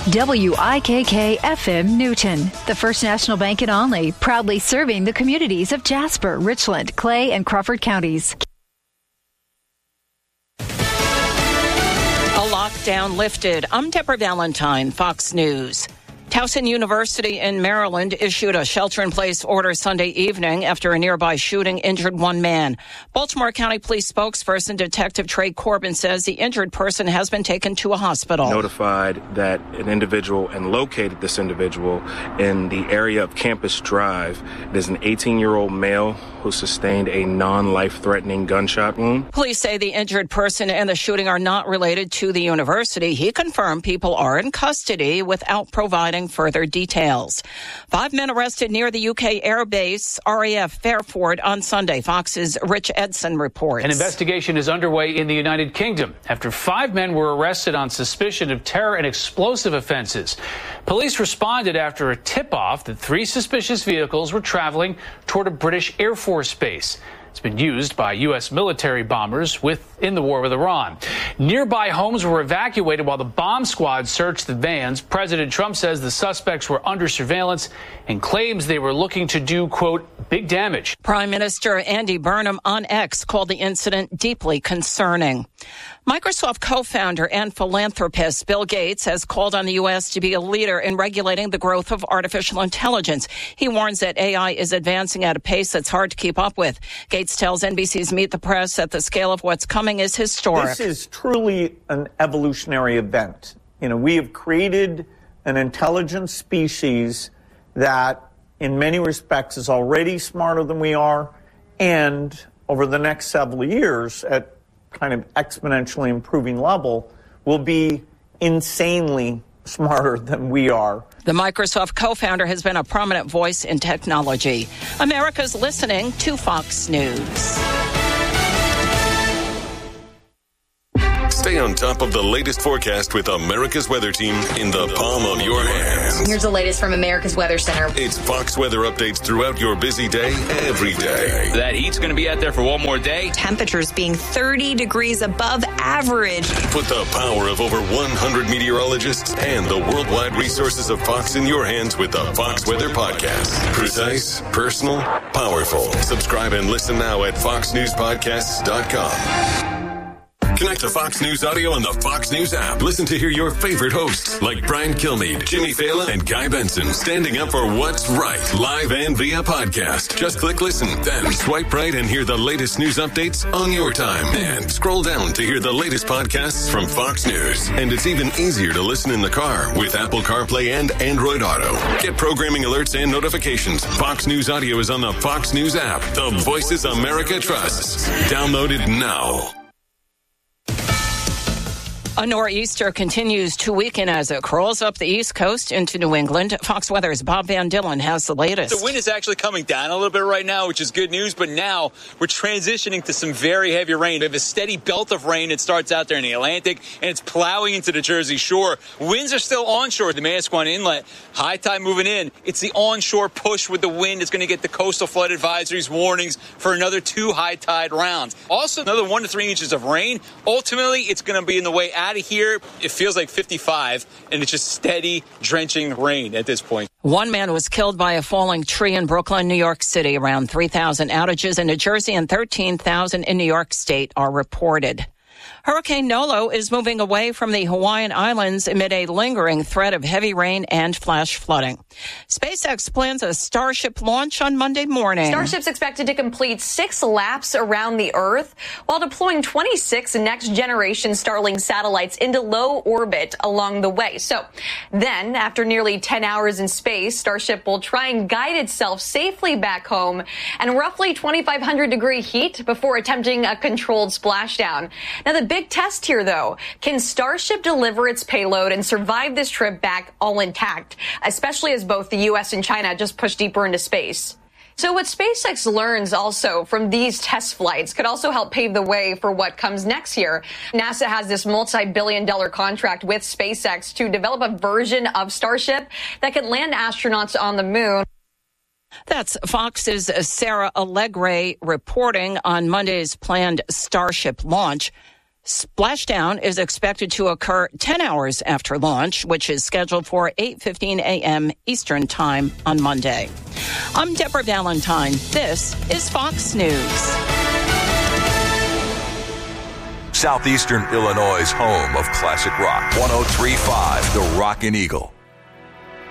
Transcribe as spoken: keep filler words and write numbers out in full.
W I K K F M Newton, the First National Bank in Olney, proudly serving the communities of Jasper, Richland, Clay, and Crawford counties. A lockdown lifted. I'm Deborah Valentine, Fox News. Towson University in Maryland issued a shelter-in-place order Sunday evening after a nearby shooting injured one man. Baltimore County Police spokesperson Detective Trey Corbin says the injured person has been taken to a hospital. Notified that an individual and located this individual in the area of Campus Drive. It is an eighteen-year-old male who sustained a non-life-threatening gunshot wound. Police say the injured person and the shooting are not related to the university. He confirmed people are in custody without providing further details. Five men arrested near the U K Air Base R A F Fairford on Sunday. Fox's Rich Edson reports. An investigation is underway in the United Kingdom after five men were arrested on suspicion of terror and explosive offenses. Police responded after a tip-off that three suspicious vehicles were traveling toward a British Air Force base. It's been used by U S military bombers within the war with Iran. Nearby homes were evacuated while the bomb squad searched the vans. President Trump says the suspects were under surveillance and claims they were looking to do, quote, big damage. Prime Minister Andy Burnham on X called the incident deeply concerning. Microsoft co-founder and philanthropist Bill Gates has called on the U S to be a leader in regulating the growth of artificial intelligence. He warns that A I is advancing at a pace that's hard to keep up with. Gates tells N B C's Meet the Press that the scale of what's coming is historic. This is truly an evolutionary event. You know, we have created an intelligent species that in many respects is already smarter than we are, and over the next several years at kind of exponentially improving level will be insanely smarter than we are. The Microsoft co-founder has been a prominent voice in technology. America's listening to Fox News. Stay on top of the latest forecast with America's Weather Team in the palm of your hands. Here's the latest from America's Weather Center. It's Fox weather updates throughout your busy day, every day. That heat's going to be out there for one more day. Temperatures being thirty degrees above average. Put the power of over one hundred meteorologists and the worldwide resources of Fox in your hands with the Fox Weather Podcast. Precise, personal, powerful. Subscribe and listen now at fox news podcasts dot com. Connect to Fox News Audio on the Fox News app. Listen to hear your favorite hosts like Brian Kilmeade, Jimmy Fallon, and Guy Benson standing up for what's right, live and via podcast. Just click listen, then swipe right and hear the latest news updates on your time. And scroll down to hear the latest podcasts from Fox News. And it's even easier to listen in the car with Apple CarPlay and Android Auto. Get programming alerts and notifications. Fox News Audio is on the Fox News app. The voices America trusts. Download it now. A nor'easter continues to weaken as it crawls up the East Coast into New England. Fox Weather's Bob Van Dillon has the latest. The wind is actually coming down a little bit right now, which is good news. But now we're transitioning to some very heavy rain. We have a steady belt of rain that starts out there in the Atlantic, and it's plowing into the Jersey Shore. Winds are still onshore, the Manasquan Inlet. High tide moving in. It's the onshore push with the wind that's going to get the coastal flood advisories, warnings for another two high tide rounds. Also, another one to three inches of rain. Ultimately, it's going to be in the way out of here. It feels like fifty-five, and it's just steady, drenching rain at this point. One man was killed by a falling tree in Brooklyn, New York City. Around three thousand outages in New Jersey and thirteen thousand in New York State are reported. Hurricane Nolo is moving away from the Hawaiian Islands amid a lingering threat of heavy rain and flash flooding. SpaceX plans a Starship launch on Monday morning. Starship's expected to complete six laps around the Earth while deploying twenty-six next-generation Starlink satellites into low orbit along the way. So then, after nearly ten hours in space, Starship will try and guide itself safely back home and roughly twenty-five hundred degree heat before attempting a controlled splashdown. Now, the big test here, though, can Starship deliver its payload and survive this trip back all intact, especially as both the U S and China just push deeper into space? So what SpaceX learns also from these test flights could also help pave the way for what comes next year. NASA has this multi-billion dollar contract with SpaceX to develop a version of Starship that could land astronauts on the moon. That's Fox's Sarah Allegre reporting on Monday's planned Starship launch. Splashdown is expected to occur ten hours after launch, which is scheduled for eight fifteen a.m. Eastern Time on Monday. I'm Deborah Valentine. This is Fox News. Southeastern Illinois' home of classic rock. one oh three point five The Rockin' Eagle.